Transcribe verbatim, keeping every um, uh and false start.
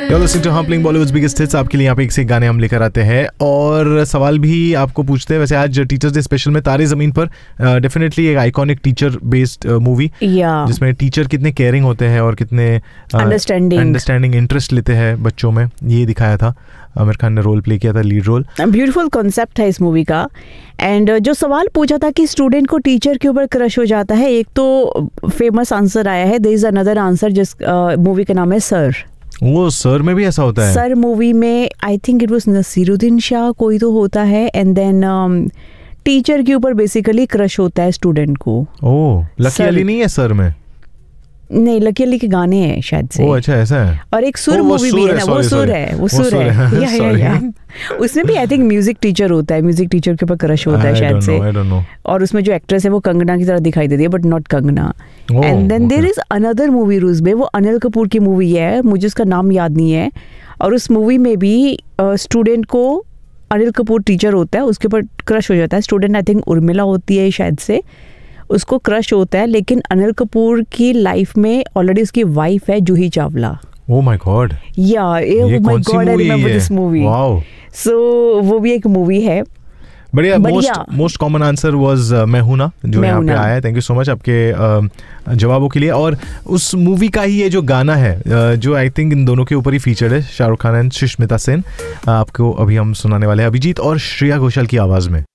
You're listening to Humpling Bollywood's biggest hits. आपके लिए यहाँ पे एक से एक गाने हम लेकर आते हैं और सवाल भी आपको पूछते हैं. वैसे आज टीचर्स डे स्पेशल में तारे ज़मीन पर डेफिनेटली एक आइकॉनिक टीचर बेस्ड मूवी जिसमें टीचर कितने केयरिंग होते हैं और कितने अंडरस्टैंडिंग अंडरस्टैंडिंग इंटरेस्ट लेते हैं बच्चों में, ये दिखाया था. आमिर खान ने रोल प्ले किया था, लीड रोल. ब्यूटीफुल कॉन्सेप्ट है इस मूवी का. एंड जो सवाल पूछा था कि स्टूडेंट को टीचर के ऊपर क्रश हो जाता है, एक तो फेमस आंसर आया है. देयर इज अनदर आंसर जिस मूवी का नाम है सर. वो सर में भी ऐसा होता है. सर मूवी में I think it was Naseeruddin Shah कोई तो होता है. एंड देन टीचर के ऊपर बेसिकली क्रश होता है स्टूडेंट को. ओह, लकी अली नहीं है सर में? नहीं, लकी अली के गाने हैं शायद से. ओह अच्छा, ऐसा है. और एक सुर मूवी भी है ना, वो सुर है, वो सुर है. या या या उसमें भी आई थिंक म्यूजिक टीचर होता है, म्यूजिक टीचर के ऊपर क्रश होता है शायद से. और उसमें जो एक्ट्रेस है वो कंगना की तरह दिखाई देती है, but not Kangana. And then there is another movie रूज में, वो अनिल कपूर की मूवी है, मुझे उसका नाम याद नहीं है. और उस मूवी में भी स्टूडेंट को अनिल कपूर टीचर होता है, उसके ऊपर क्रश हो जाता है. स्टूडेंट आई थिंक उर्मिला होती है शायद से, उसको क्रश होता है. लेकिन अनिल कपूर की लाइफ में ऑलरेडी उसकी वाइफ है Juhi Chawla. Oh my God. या oh my God, I remember this movie. Wow. सो वो भी एक मूवी है. बढ़िया. Most most common answer was मैं हूं ना, जो यहाँ पे आया है. थैंक यू सो मच आपके uh, जवाबों के लिए. और उस मूवी का ही ये जो गाना है uh, जो आई थिंक इन दोनों के ऊपर ही फीचर्ड है, शाहरुख खान एंड सुष्मिता सेन, uh, आपको अभी हम सुनाने वाले हैं अभिजीत और श्रेया घोषाल की आवाज में.